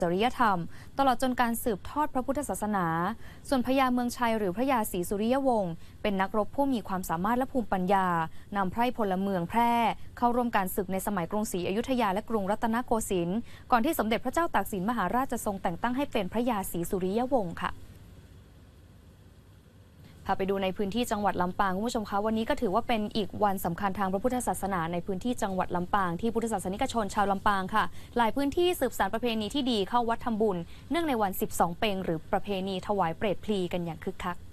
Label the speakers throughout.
Speaker 1: จริยธรรมตลอดจนการสืบทอดพระพุทธศาสนาส่วนพญาเมืองชัยหรือพระยาศรีสุริยวงศ์เป็นนักรบผู้มีความสามารถและภูมิปัญญานำไพร่พลเมืองแพร่เข้าร่วมการศึกในสมัยกรุงศรีอยุธยาและกรุงรัตนโกสินทร์ก่อนที่สมเด็จพระเจ้าตากสินมหาราชจะทรงแต่งตั้งให้เป็นพระยาศรีสุริยวงศ์ค่ะพาไปดูในพื้นที่จังหวัดลำปางคุณผู้ชมคะวันนี้ก็ถือว่าเป็นอีกวันสำคัญทางพระพุทธศาสนาในพื้นที่จังหวัดลำปางที่พุทธศาสนิกชนชาวลำปางค่ะหลายพื้นที่สืบสานประเพณีที่ดีเข้าวัดทำบุญเนื่องในวัน12เพ็งหรือประเพณีถวายเปรตพลีกันอย่างคึกคัก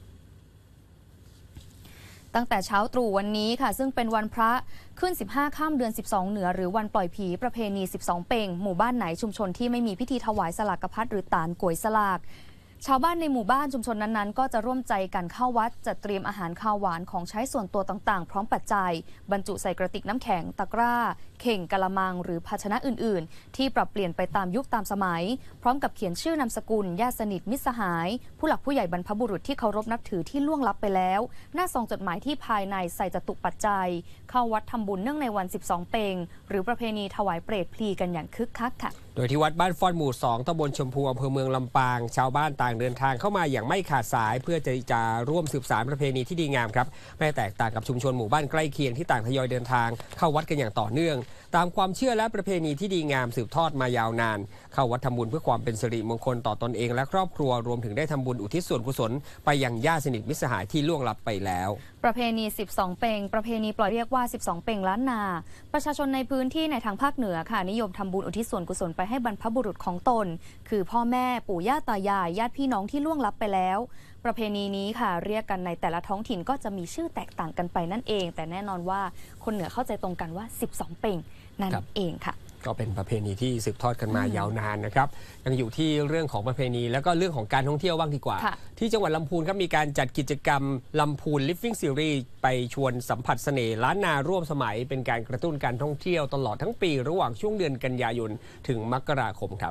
Speaker 1: ตั้งแต่เช้าตรู่วันนี้ค่ะซึ่งเป็นวันพระขึ้น15ค่ำเดือน12เหนือหรือวันปล่อยผีประเพณี12เพ็งหมู่บ้านไหนชุมชนที่ไม่มีพิธีถวายสลากพัดหรือตาลก๋วยสลากชาวบ้านในหมู่บ้านชุมชนนั้นๆก็จะร่วมใจกันเข้าวัดจัดเตรียมอาหารข้าวหวานของใช้ส่วนตัวต่างๆพร้อมปัจจัยบรรจุใส่กระติกน้ำแข็งตะกร้าเข่งกะละมังหรือภาชนะอื่นๆที่ปรับเปลี่ยนไปตามยุคตามสมัยพร้อมกับเขียนชื่อนามสกุลญาติสนิทมิตรสหายผู้หลักผู้ใหญ่บรรพบุรุษที่เคารพนับถือที่ล่วงลับไปแล้วหน้าซองจดหมายที่ภายในใส่จตุปัจจัยเข้าวัดทำบุญเนื่องในวัน12เพ็งหรือประเพณีถวายเปรตพลีกันอย่างคึกคักค่ะ
Speaker 2: โดยที่วัดบ้านฟอนหมู่2ตำบลชมพูอำเภอเมืองลำปางชาวบ้านต่างเดินทางเข้ามาอย่างไม่ขาดสายเพื่อจะร่วมสืบสานประเพณีที่ดีงามครับไม่แตกต่างกับชุมชนหมู่บ้านใกล้เคียงที่ต่างทยอยเดินทางเข้าวัดกันอย่างต่อเนื่องตามความเชื่อและประเพณีที่ดีงามสืบทอดมายาวนานเข้าวัดทำบุญเพื่อความเป็นสิริมงคลต่อตนเองและครอบครัวรวมถึงได้ทำบุญอุทิศส่วนกุศลไปยังญาติสนิทมิตรสหายที่ล่วงลับไปแล้ว
Speaker 1: ประเพณี12เพ็งประเพณีปล่อยเรียกว่า12เพ็งล้านนาประชาชนในพื้นที่ในทางภาคเหนือค่ะนิยมทำบุญอุทิศส่วนกุศลไปให้บรรพบุรุษของตนคือพ่อแม่ปู่ย่าตายายญาติพี่น้องที่ล่วงลับไปแล้วประเพณีนี้ค่ะเรียกกันในแต่ละท้องถิ่นก็จะมีชื่อแตกต่างกันไปนั่นเองแต่แน่นอนว่าคนเหนือเข้าใจตรงกันว่า12เพ็งนั่นเองค่ะ
Speaker 2: ก็เป็นประเพณีที่สืบทอดกันมายาวนานนะครับยังอยู่ที่เรื่องของประเพณีแล้วก็เรื่องของการท่องเที่ยวบ้างดีกว่าที่จังหวัดลำพูนครับมีการจัดกิจกรรมลำพูน Living Series ไปชวนสัมผัสเสน่ห์ล้านนาร่วมสมัยเป็นการกระตุ้นการท่องเที่ยวตลอดทั้งปีระหว่างช่วงเดือนกันยายนถึงมกราคมครับ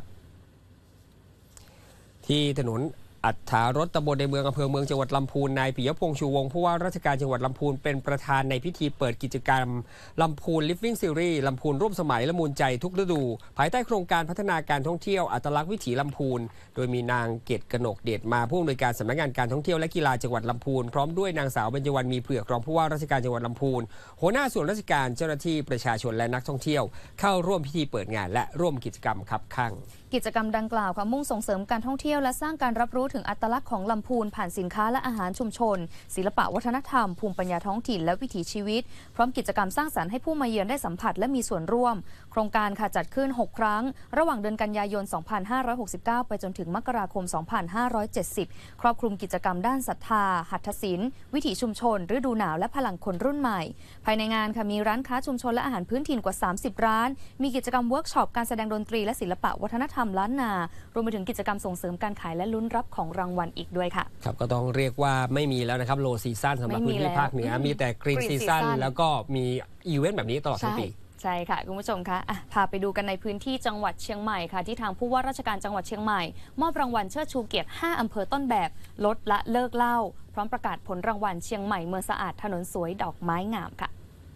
Speaker 2: ที่ถนนอัฏฐารสตำบลในเมืองอำเภอเมืองจังหวัดลำพูนนายปิยพงษ์ชูวงศ์ผู้ว่าราชการจังหวัดลำพูนเป็นประธานในพิธีเปิดกิจกรรมลำพูน Living Series ลำพูนร่วมสมัยละมุนใจทุกฤดูภายใต้โครงการพัฒนาการท่องเที่ยวอัตลักษณ์วิถีลำพูนโดยมีนางเกตกนกเดชมาผู้อำนวยการสำนักงานการท่องเที่ยวและกีฬาจังหวัดลำพูนพร้อมด้วยนางสาวเบญจวรรณมีเผือกรองผู้ว่าราชการจังหวัดลำพูนหัวหน้าส่วนราชการเจ้าหน้าที่ประชาชนและนักท่องเที่ยวเข้าร่วมพิธีเปิดงานและร่วมกิจกรรมคับคั่ง
Speaker 1: กิจกรรมดังกล่าวมุ่งส่งเสริมการท่องเที่ยวและสร้างการรับรู้ถึงอัตลักษณ์ของลำพูนผ่านสินค้าและอาหารชุมชนศิลปะวัฒนธรรมภูมิปัญญาท้องถิ่นและวิถีชีวิตพร้อมกิจกรรมสร้างสรรค์ให้ผู้มาเยือนได้สัมผัสและมีส่วนร่วมโครงการค่ะจัดขึ้น6ครั้งระหว่างเดือนกันยายน2569ไปจนถึงมกราคม2570ครอบคลุมกิจกรรมด้านศรัทธาหัตถศิลป์วิถีชุมชนฤดูหนาวและพลังคนรุ่นใหม่ภายในงานค่ะมีร้านค้าชุมชนและอาหารพื้นถิ่นกว่า30ร้านมีกิจกรรมเวิร์กช็อปการแสดงดนตรีและศิลปะวัฒนธรรมล้านนารวมไปถึงกิจกรรมส่งเสริมการขายและลุ้นรับของรางวัลอีกด้วยค่ะ
Speaker 2: ครับก็ต้องเรียกว่าไม่มีแล้วนะครับโลซีซั่นสำหรับพื้นที่ภาคเหนือมีแต่กรีนซีซั่นแล้วก็มีอีเวนต์แบบนี้ตลอดทั้งปี
Speaker 1: ใช่ค่ะคุณผู้ชมคะพาไปดูกันในพื้นที่จังหวัดเชียงใหม่ค่ะที่ทางผู้ว่าราชการจังหวัดเชียงใหม่มอบรางวัลเชิดชูเกียรติ5อำเภอต้นแบบลดละเลิกเหล้าพร้อมประกาศผลรางวัลเชียงใหม่เมืองสะอาดถนนสวยดอกไม้งามค่ะ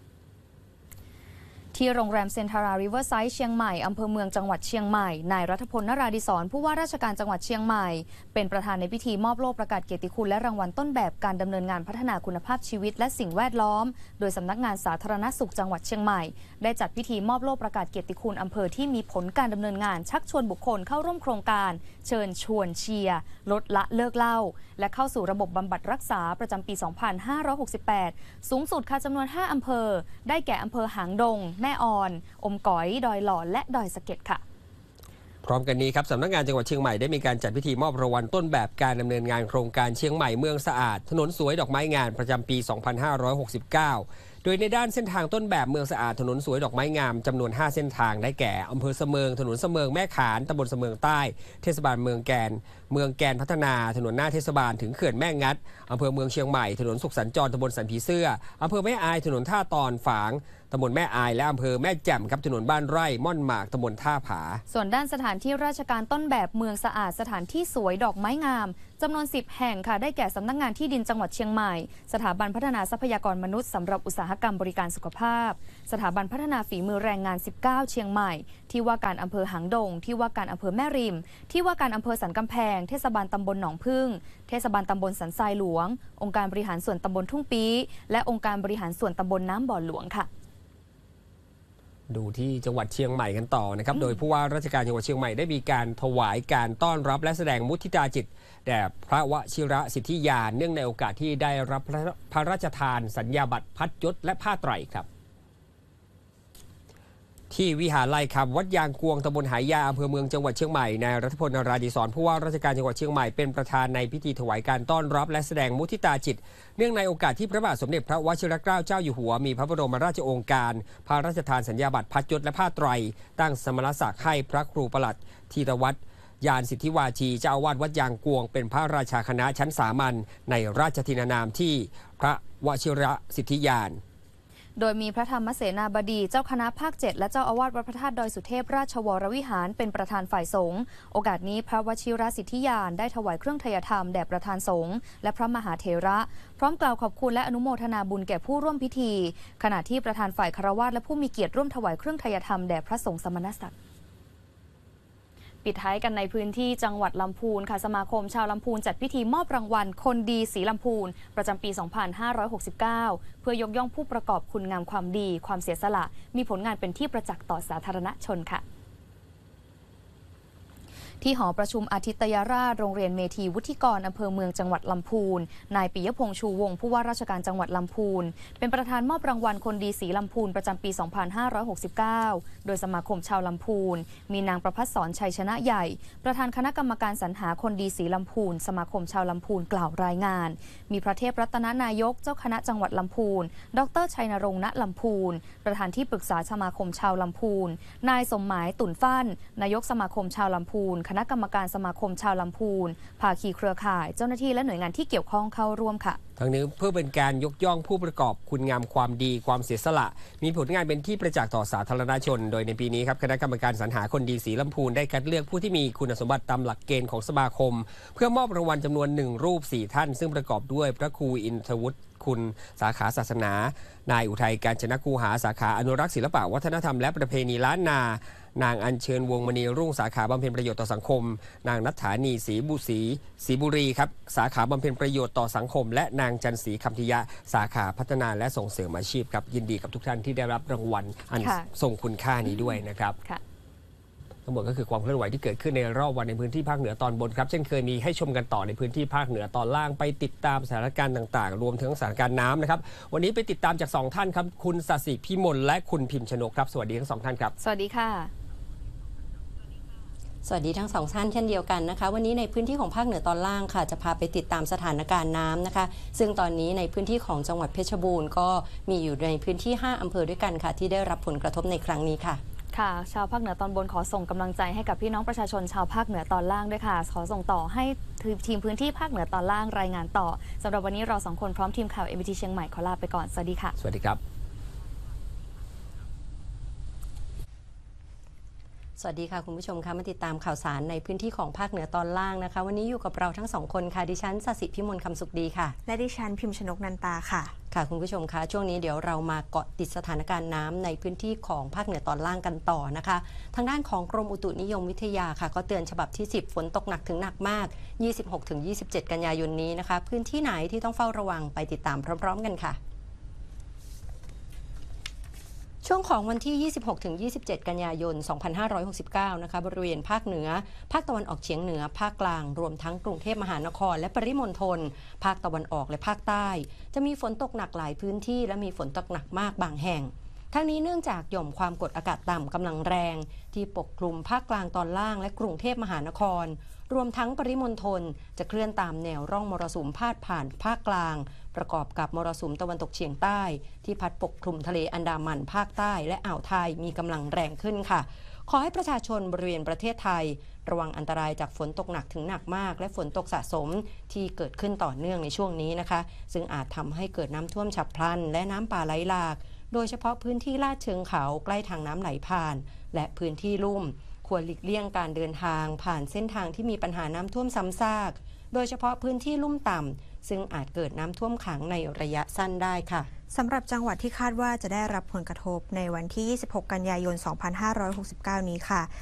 Speaker 1: ที่โรงแรมเซ็นทราริเวอร์ไซด์เชียงใหม่อำเภอเมืองจังหวัดเชียงใหม่นายรัฐพลนราดิศรผู้ว่าราชการจังหวัดเชียงใหม่เป็นประธานในพิธีมอบโล่ประกาศเกียรติคุณและรางวัลต้นแบบการดำเนินงานพัฒนาคุณภาพชีวิตและสิ่งแวดล้อมโดยสำนักงานสาธารณสุขจังหวัดเชียงใหม่ได้จัดพิธีมอบโล่ประกาศเกียรติคุณอำเภอที่มีผลการดำเนินงานชักชวนบุคคลเข้าร่วมโครงการเชิญชวนเชียร์ลดละเลิกเหล้าและเข้าสู่ระบบบำบัดรักษาประจำปี2568สูงสุดค่ะจำนวน5อำเภอได้แก่อำเภอหางดงแม่ออนอมก๋อยดอยหล่อและดอยสะเก็ดค่ะ
Speaker 2: พร้อมกันนี้ครับสำนักงานจังหวัดเชียงใหม่ได้มีการจัดพิธีมอบรางวัลต้นแบบการดำเนินงานโครงการเชียงใหม่เมืองสะอาดถนนสวยดอกไม้งามประจำปี2569โดยในด้านเส้นทางต้นแบบเมืองสะอาดถนนสวยดอกไม้งามจำนวน5เส้นทางได้แก่อำเภอเสมิงถนนเสมิงแม่ขานตำบลเสมิงใต้เทศบาลเมืองแกนพัฒนาถนนหน้าเทศบาลถึงเขื่อนแม่งัดอำเภอเมืองเชียงใหม่ถนนสุขสัญจรตำบลสันผีเสื้ออำเภอแม่อายถนนท่าตอนฝางตำบลแม่อายและอำเภอแม่แจ่มครับถนนบ้านไร่ม่อนหมากตำบลท่าผา
Speaker 1: ส่วนด้านสถานที่ราชการต้นแบบเมืองสะอาดสถานที่สวยดอกไม้งามจำนวน10แห่งค่ะได้แก่สำนักงานที่ดินจังหวัดเชียงใหม่สถาบันพัฒนาทรัพยากรมนุษย์สำหรับอุตสาหกรรมบริการสุขภาพสถาบันพัฒนาฝีมือแรงงาน19เชียงใหม่ที่ว่าการอำเภอหางดงที่ว่าการอำเภอแม่ริมที่ว่าการอำเภอสันกำแพงเทศบาลตำบลหนองพึ่งเทศบาลตำบลสันทรายหลวงองค์การบริหารส่วนตำบลทุ่งปีและองค์การบริหารส่วนตำบลน้ำบ่อหลวงค่ะ
Speaker 2: ดูที่จังหวัดเชียงใหม่กันต่อนะครับโดยผู้ว่าราชการจังหวัดเชียงใหม่ได้มีการถวายการต้อนรับและแสดงมุทิตาจิตแด่พระวชิระสิทธิยานเนื่องในโอกาสที่ได้รับพระราชทานสัญญาบัตรพัดยศและผ้าไตรครับที่วิหารไร่คำวัดยางกวงตำบลหายาอำเภอเมืองจังหวัดเชียงใหม่นายรัฐพล นราดีศรผู้ว่าราชการจังหวัดเชียงใหม่เป็นประธานในพิธีถวายการต้อนรับและแสดงมุทิตาจิตเนื่องในโอกาสที่พระบาทสมเด็จพระวชิรเกล้าเจ้าอยู่หัวมีพระบรมราชโองการพระราชทานสัญญาบัตรพัดยศและผ้าไตรตั้งสมณศักดิ์ให้พระครูประหลัดธีรวัตรยานสิทธิวาชีเจ้าอาวาสวัดยางกวงเป็นพระราชาคณะชั้นสามัญในราชทินานามที่พระวชิระสิทธิยาน
Speaker 1: โดยมีพระธรรมเสนาบดีเจ้าคณะภาค 7และเจ้าอาวาสวัดพระธาตุดอยสุเทพราชวรวิหารเป็นประธานฝ่ายสงฆ์โอกาสนี้พระวชิรสิทธิยานได้ถวายเครื่องไทยธรรมแด่ประธานสงฆ์และพระมหาเถระพร้อมกล่าวขอบคุณและอนุโมทนาบุญแก่ผู้ร่วมพิธีขณะที่ประธานฝ่ายคฤหัสถ์และผู้มีเกียรติร่วมถวายเครื่องไทยธรรมแด่พระสงฆ์สมณศักดิ์ปิดท้ายกันในพื้นที่จังหวัดลำพูนค่ะสมาคมชาวลำพูนจัดพิธีมอบรางวัลคนดีศรีลำพูนประจำปี 2569 เพื่อยกย่องผู้ประกอบคุณงามความดีความเสียสละมีผลงานเป็นที่ประจักษ์ต่อสาธารณชนค่ะที่หอประชุมอาทิตยราชโรงเรียนเมธีวุฒิกรอำเภอเมืองจังหวัดลำพูนนายปิยพงษ์ชูวงศ์ผู้ว่าราชการจังหวัดลำพูนเป็นประธานมอบรางวัลคนดีศรีลำพูนประจำปี 2569 โดยสมาคมชาวลำพูนมีนางประภัสสรชัยชนะใหญ่ประธานคณะกรรมการสรรหาคนดีศรีลำพูนสมาคมชาวลำพูนกล่าวรายงานมีพระเทพรัตนนายกเจ้าคณะจังหวัดลำพูนดร.ชัยนรงค์ ณ ลำพูนประธานที่ปรึกษาสมาคมชาวลำพูนนายสมหมายตุ่นฟั่นนายกสมาคมชาวลำพูนคณะกรรมการสมาคมชาวลำพูนภาคีเครือข่ายเจ้าหน้าที่และหน่วยงานที่เกี่ยวข้องเข้าร่วมค่ะ
Speaker 2: ทั้งนี้เพื่อเป็นการยกย่องผู้ประกอบคุณงามความดีความเสียสละมีผลงานเป็นที่ประจักษ์ต่อสาธารณชนโดยในปีนี้ครับคณะกรรมการสรรหาคนดีศรีลำพูนได้คัดเลือกผู้ที่มีคุณสมบัติตามหลักเกณฑ์ของสมาคมเพื่อมอบรางวัลจำนวน1รูป4ท่านซึ่งประกอบด้วยพระครูอินทวุฒิคุณสาขาศาสนานายอุทัยกาญจนคูหาสาขาอนุรักษ์ศิลปวัฒนธรรมและประเพณีล้านนานางอัญเชิญวงมณีรุ่งสาขาบำเพ็ญประโยชน์ต่อสังคมนางนัฐฐานีศรีบุรีครับสาขาบำเพ็ญประโยชน์ต่อสังคมและนางจันศรีคำธิยะสาขาพัฒนาและส่งเสริมอาชีพครับยินดีกับทุกท่านที่ได้รับรางวัลอันทรงคุณค่านี้ด้วยนะครับทั้งหมดก็คือความเคลื่อนไหวที่เกิดขึ้นในรอบวันในพื้นที่ภาคเหนือตอนบนครับเช่นเคยมีให้ชมกันต่อในพื้นที่ภาคเหนือตอนล่างไปติดตามสถานการณ์ต่างๆรวมถึงสถานการณ์น้ำนะครับวันนี้ไปติดตามจาก2ท่านครับคุณศศิพิมลและคุณพิมพ์ชนกครับสวัสดีทั้ง2ท่านครับ
Speaker 1: สวัสดีค่ะ
Speaker 3: สวัสดีทั้งสองท่านเช่นเดียวกันนะคะวันนี้ในพื้นที่ของภาคเหนือตอนล่างค่ะจะพาไปติดตามสถานการณ์น้ำนะคะซึ่งตอนนี้ในพื้นที่ของจังหวัดเพชรบูรณ์ก็มีอยู่ในพื้นที่5อำเภอด้วยกันค่ะที่ได้รับผลกระทบในครั้งนี้ค่ะ
Speaker 1: ค่ะชาวภาคเหนือตอนบนขอส่งกำลังใจให้กับพี่น้องประชาชนชาวภาคเหนือตอนล่างด้วยค่ะขอส่งต่อให้ทีมพื้นที่ภาคเหนือตอนล่างรายงานต่อสำหรับวันนี้เรา2คนพร้อมทีมข่าว MBT เชียงใหม่ขอลาไปก่อนสวัสดีค่ะ
Speaker 2: สวัสดีครับ
Speaker 3: สวัสดีค่ะคุณผู้ชมค่ะมาติดตามข่าวสารในพื้นที่ของภาคเหนือตอนล่างนะคะวันนี้อยู่กับเราทั้ง2คนค่ะดิฉันศศิพิมลคำสุขดีค่ะ
Speaker 4: และดิฉันพิมพ์ชนกนันตาค่ะ
Speaker 3: ค่ะคุณผู้ชมคะช่วงนี้เดี๋ยวเรามาเกาะติดสถานการณ์น้ำในพื้นที่ของภาคเหนือตอนล่างกันต่อนะคะทางด้านของกรมอุตุนิยมวิทยาค่ะก็เตือนฉบับที่10ฝนตกหนักถึงหนักมาก 26-27 กันยายนนี้นะคะพื้นที่ไหนที่ต้องเฝ้าระวังไปติดตามพร้อมๆกันค่ะช่วงของวันที่ 26-27 กันยายน 2569 นะคะบริเวณภาคเหนือภาคตะวันออกเฉียงเหนือภาคกลางรวมทั้งกรุงเทพมหานครและปริมณฑลภาคตะวันออกและภาคใต้จะมีฝนตกหนักหลายพื้นที่และมีฝนตกหนักมากบางแห่งทั้งนี้เนื่องจากหย่อมความกดอากาศต่ำกำลังแรงที่ปกคลุมภาคกลางตอนล่างและกรุงเทพมหานครรวมทั้งปริมณฑลจะเคลื่อนตามแนวร่องมรสุมพาดผ่านภาคกลางประกอบกับมรสุมตะวันตกเฉียงใต้ที่พัดปกคลุมทะเลอันดามันภาคใต้และอ่าวไทยมีกำลังแรงขึ้นค่ะขอให้ประชาชนบริเวณประเทศไทยระวังอันตรายจากฝนตกหนักถึงหนักมากและฝนตกสะสมที่เกิดขึ้นต่อเนื่องในช่วงนี้นะคะซึ่งอาจทำให้เกิดน้ำท่วมฉับพลันและน้ำป่าไหลหลากโดยเฉพาะพื้นที่ลาดเชิงเขาใกล้ทางน้ำไหลผ่านและพื้นที่ลุ่มควรหลีกเลี่ยงการเดินทางผ่านเส้นทางที่มีปัญหาน้ำท่วมซ้ำซากโดยเฉพาะพื้นที่ลุ่มต่ำซึ่งอาจเกิดน้ำท่วมขังในระยะสั้นได้ค่ะ
Speaker 4: สำหรับจังหวัดที่คาดว่าจะได้รับผลกระทบในวันที่ 26 กันยายน 2569 นี้ค่ะ